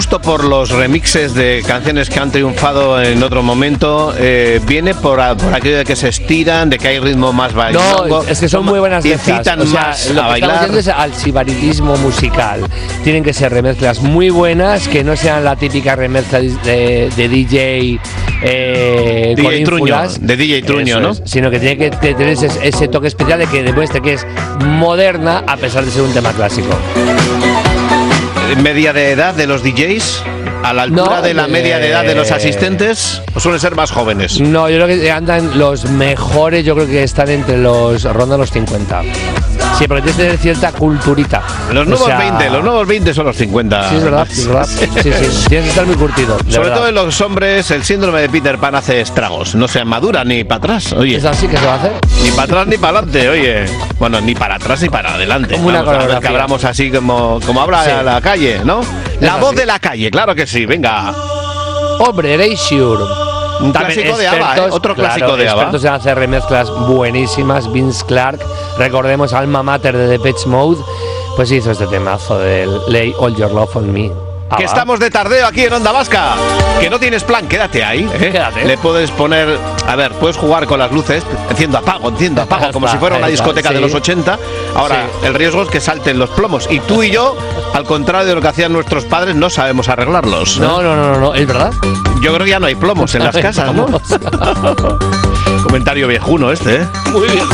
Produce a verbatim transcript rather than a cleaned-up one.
gusto por los remixes de canciones que han triunfado en otro momento eh, viene por, a, por aquello de que se estiran, de que hay ritmo más bailongo. No, es que son muy buenas mezclas. Incitan o sea, más lo a que bailar. estamos viendo es al sibaritismo musical. Tienen que ser remezclas muy buenas, que no sean la típica remezcla de, de D J eh, D J con Truño, ínfulas, de D J Truño, eso ¿no? Es, sino que tiene que tener ese, ese toque especial de que demuestre que es moderna a pesar de ser un tema clásico. ¿Media de edad de los D Js? ¿A la altura No, de la eh, media de edad de los asistentes? ¿O suelen ser más jóvenes? No, yo creo que andan los mejores, yo creo que están entre los, rondan los cincuenta. Sí, porque tienes que tener cierta culturita. Los O nuevos sea, veinte, los nuevos veinte son los cincuenta. Sí, es verdad, es verdad. Sí, sí, tienes que estar muy curtido. Sobre verdad. todo en los hombres, el síndrome de Peter Pan hace estragos. No se madura ni para atrás, oye. ¿Es así que se va a hacer? Ni para atrás ni para adelante, oye. Bueno, ni para atrás ni para adelante. Como una Vamos a ver que coreografía. hablamos así como, como habla Sí. la calle, ¿no? La así. voz de la calle, claro que sí, venga. Hombre, Erasure. Un clásico de ABBA, ¿eh? Otro clásico claro, de ABBA. expertos en hacer remezclas buenísimas. Vince Clarke, recordemos Alma Mater de Depeche Mode, pues hizo este temazo del Lay All Your Love on Me. Que ABBA. estamos de tardeo aquí en Onda Vasca. Que no tienes plan, quédate ahí. ¿eh? Quédate. Le puedes poner, a ver, puedes jugar con las luces, enciendo, apago, enciendo, apago, como si fuera una discoteca de los ochenta. Ahora, Sí. el riesgo es que salten los plomos. Y tú y yo, al contrario de lo que hacían nuestros padres, no sabemos arreglarlos. ¿eh? No, no, no, no, no, es verdad. Yo creo que ya no hay plomos en las casas, ¿no? Comentario viejuno este, ¿eh? Muy bien.